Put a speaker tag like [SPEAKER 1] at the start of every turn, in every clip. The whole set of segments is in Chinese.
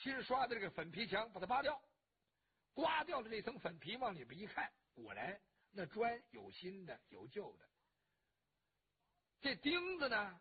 [SPEAKER 1] 新刷的这个粉皮墙把它扒掉，刮掉了这层粉皮，往里边一看，果然那砖有新的有旧的，这钉子呢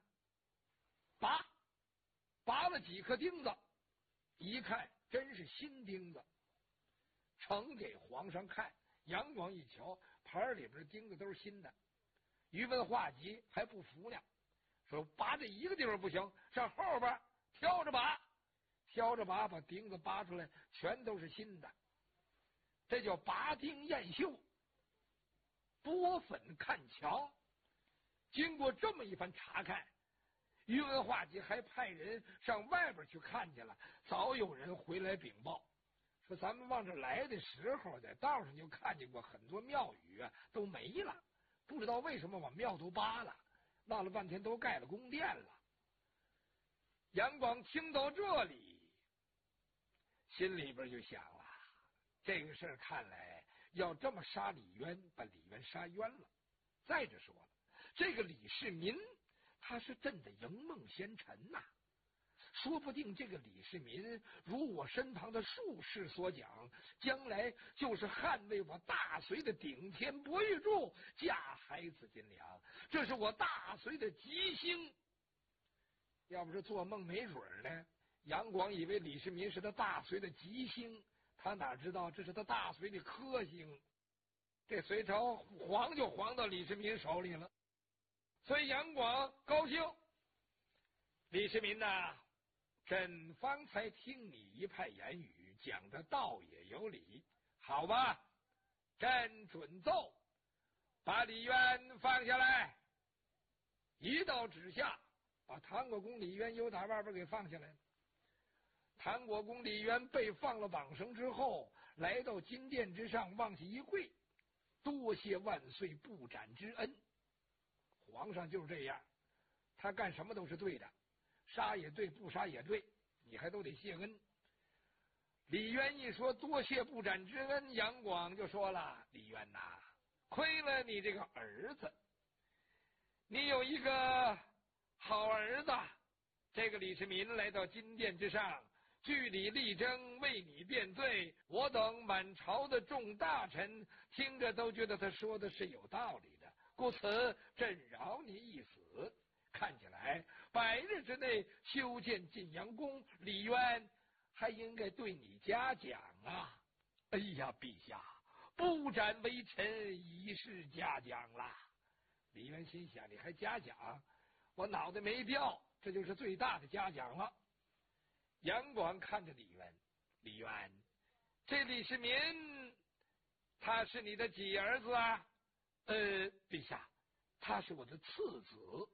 [SPEAKER 1] 拔了几颗钉子，一看真是新钉子，呈给皇上看。杨广一瞧，盘里边的钉子都是新的。于文化及还不服呢，说拔这一个地方不行，上后边挑着拔，把钉子拔出来，全都是新的。这叫拔钉验绣，拨粉看墙。经过这么一番查看，于文化及还派人上外边去看去了。早有人回来禀报说，咱们往这来的时候，在道上就看见过很多庙宇啊，都没了，不知道为什么把庙都扒了，闹了半天都盖了宫殿了。杨广听到这里，心里边就想了，这个事儿看来要这么杀李渊，把李渊杀冤了。再者说了，这个李世民他是朕的迎梦贤臣呐，说不定这个李世民如我身旁的术士所讲，将来就是捍卫我大隋的顶天博玉柱，架海紫金梁，这是我大隋的吉星。要不是做梦没准呢，杨广以为李世民是他大隋的吉星，他哪知道这是他大隋的克星。这隋朝黄就黄到李世民手里了，所以杨广高兴。李世民呐，朕方才听你一派言语，讲的倒也有理，好吧，朕准奏，把李渊放下来。一道旨下，把唐国公李渊由打外边给放下来了。唐国公李渊被放了绑绳之后，来到金殿之上，往下一跪，多谢万岁不斩之恩。皇上就是这样，他干什么都是对的，杀也对，不杀也对，你还都得谢恩。李渊一说多谢不斩之恩，杨广就说了，李渊呐，亏了你这个儿子，你有一个好儿子。这个李世民来到金殿之上，据理力争，为你辩罪，我等满朝的众大臣听着都觉得他说的是有道理的，故此朕饶你一死。看起来100日之内修建晋阳宫，李渊还应该对你嘉奖啊！哎呀，陛下，不斩为臣已是嘉奖啦。李渊心想，你还嘉奖？我脑袋没掉，这就是最大的嘉奖了。杨广看着李渊，李渊，这李世民他是你的几儿子啊？陛下，他是我的次子。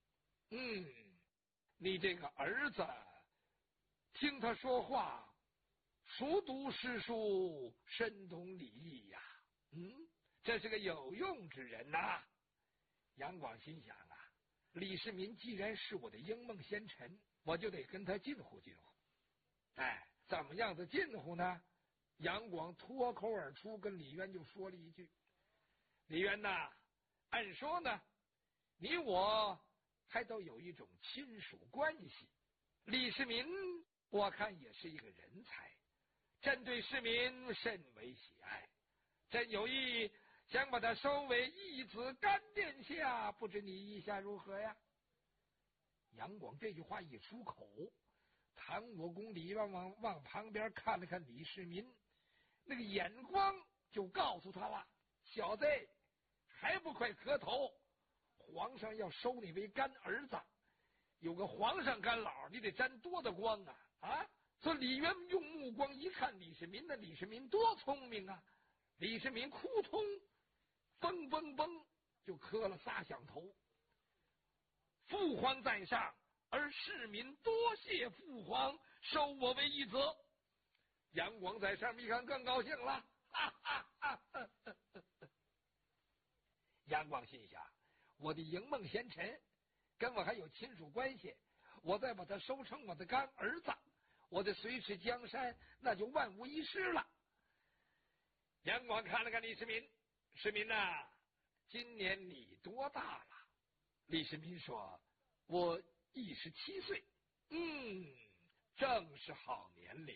[SPEAKER 1] 你这个儿子，听他说话，熟读诗书，深懂礼义呀。这是个有用之人呐。杨广心想啊，李世民既然是我的英梦贤臣，我就得跟他近乎近乎。怎么样的近乎呢？杨广脱口而出跟李渊就说了一句，李渊呐，按说呢，你我还都有一种亲属关系，李世民我看也是一个人才，朕对世民甚为喜爱，朕有意想把他收为义子干殿下，不知你意下如何呀？杨广这句话一出口，唐国公李渊往旁边看了看李世民，那个眼光就告诉他了，小子还不快磕头，皇上要收你为干儿子，有个皇上干老，你得沾多大光啊！所以李渊用目光一看李世民，那李世民多聪明啊！李世民扑通嘣嘣嘣就磕了3响头，父皇在上，而世民多谢父皇收我为义子。杨广在上面一看更高兴了，杨广心想，我的迎梦贤臣跟我还有亲属关系，我再把他收成我的干儿子，我的隋驰江山那就万无一失了。杨广看了看李世民，世民呐，今年你多大了？李世民说，我17岁。正是好年龄。